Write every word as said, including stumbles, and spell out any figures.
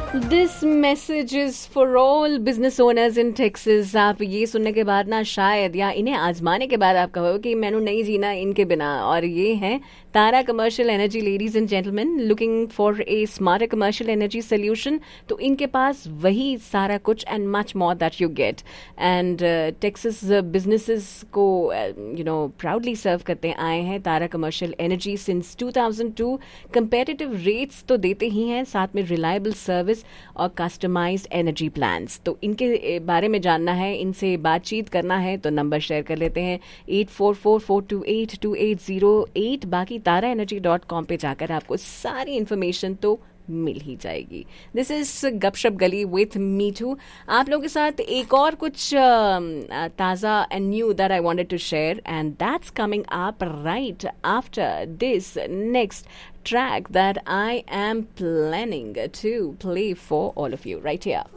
This message is for all business owners in Texas. आप ये सुनने के बाद ना शायद या इन्हें आजमाने के बाद आप कहो कि मैंने नहीं जीना इनके बिना। और ये है तारा commercial energy. Ladies and gentleman, looking for a smarter commercial energy solution, तो इनके पास वही सारा कुछ and much more that you get. And Texas businesses को यू नो प्राउडली सर्व करते आए हैं तारा commercial energy since two thousand to. Competitive rates तो देते ही हैं, साथ में रिलायबल सर्विस और कस्टमाइज्ड एनर्जी प्लान्स। तो इनके बारे में जानना है, इनसे बातचीत करना है तो नंबर शेयर कर लेते हैं eight four four four to eight to eight zero eight. बाकी तारा एनर्जी डॉट कॉम पे जाकर आपको सारी इन्फॉर्मेशन तो मिल ही जाएगी। दिस इज गपशप गली विथ मीठू। आप लोगों के साथ एक और कुछ ताज़ा and knew that I wanted to share, and that's coming up right after this next track that I am planning to play for all of you right here.